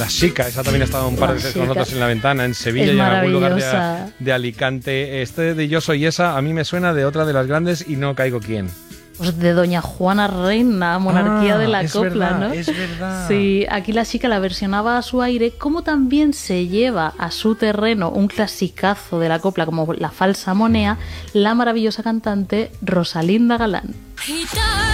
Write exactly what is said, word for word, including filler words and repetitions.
La Chica, esa también ha estado un par de La veces con Chica. nosotros en La Ventana, en Sevilla Es y en algún lugar de, maravillosa. de Alicante. Este de Yo Soy Esa a mí me suena de otra de las grandes y no caigo quién. Pues de Doña Juana Reina, Monarquía Ah, de la es Copla, verdad, ¿no? es verdad. Sí, aquí la Chica la versionaba a su aire, como también se lleva a su terreno un clasicazo de la copla como La Falsa Monea, la maravillosa cantante Rosalinda Galán.